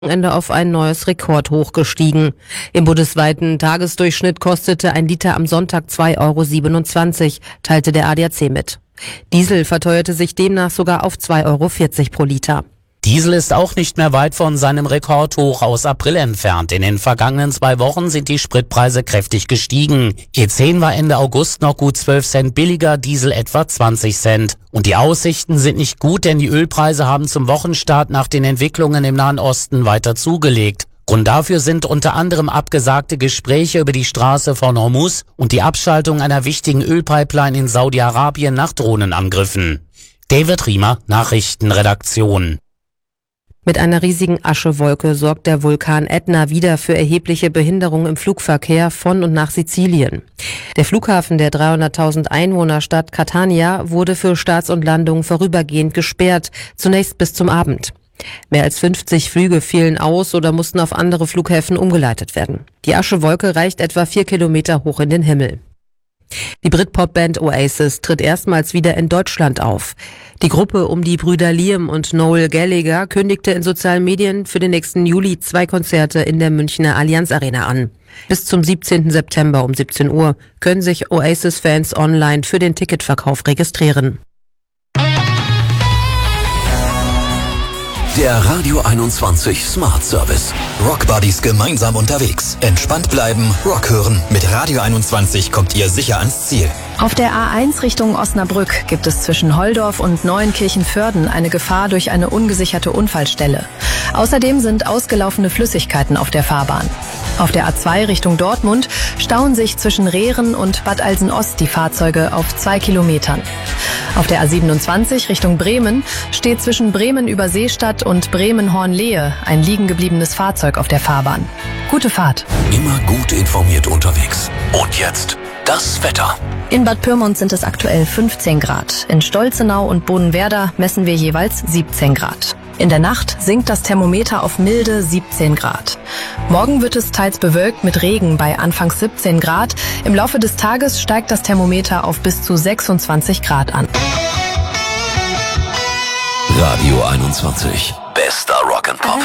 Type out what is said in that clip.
Ende auf ein neues Rekordhoch gestiegen. Im bundesweiten Tagesdurchschnitt kostete ein Liter am Sonntag 2,27 €, teilte der ADAC mit. Diesel verteuerte sich demnach sogar auf 2,40 € pro Liter. Diesel ist auch nicht mehr weit von seinem Rekordhoch aus April entfernt. In den vergangenen 2 Wochen sind die Spritpreise kräftig gestiegen. E10 war Ende August noch gut 12 Cent billiger, Diesel etwa 20 Cent. Und die Aussichten sind nicht gut, denn die Ölpreise haben zum Wochenstart nach den Entwicklungen im Nahen Osten weiter zugelegt. Grund dafür sind unter anderem abgesagte Gespräche über die Straße von Hormuz und die Abschaltung einer wichtigen Ölpipeline in Saudi-Arabien nach Drohnenangriffen. David Riemer, Nachrichtenredaktion. Mit einer riesigen Aschewolke sorgt der Vulkan Ätna wieder für erhebliche Behinderungen im Flugverkehr von und nach Sizilien. Der Flughafen der 300.000 Einwohnerstadt Catania wurde für Starts und Landungen vorübergehend gesperrt, zunächst bis zum Abend. Mehr als 50 Flüge fielen aus oder mussten auf andere Flughäfen umgeleitet werden. Die Aschewolke reicht etwa 4 Kilometer hoch in den Himmel. Die Britpop-Band Oasis tritt erstmals wieder in Deutschland auf. Die Gruppe um die Brüder Liam und Noel Gallagher kündigte in sozialen Medien für den nächsten Juli 2 Konzerte in der Münchner Allianz Arena an. Bis zum 17. September um 17 Uhr können sich Oasis-Fans online für den Ticketverkauf registrieren. Der Radio 21 Smart Service. Rock Buddies gemeinsam unterwegs. Entspannt bleiben, Rock hören. Mit Radio 21 kommt ihr sicher ans Ziel. Auf der A1 Richtung Osnabrück gibt es zwischen Holdorf und Neuenkirchen-Vörden eine Gefahr durch eine ungesicherte Unfallstelle. Außerdem sind ausgelaufene Flüssigkeiten auf der Fahrbahn. Auf der A2 Richtung Dortmund stauen sich zwischen Rehren und Bad Alsen-Ost die Fahrzeuge auf 2 Kilometern. Auf der A27 Richtung Bremen steht zwischen Bremen-Überseestadt und Bremen-Hornlehe ein liegen gebliebenes Fahrzeug auf der Fahrbahn. Gute Fahrt. Immer gut informiert unterwegs. Und jetzt das Wetter. In Bad Pyrmont sind es aktuell 15 Grad. In Stolzenau und Bodenwerder messen wir jeweils 17 Grad. In der Nacht sinkt das Thermometer auf milde 17 Grad. Morgen wird es teils bewölkt mit Regen bei anfangs 17 Grad. Im Laufe des Tages steigt das Thermometer auf bis zu 26 Grad an. Radio 21. Bester Rock'n'Pop.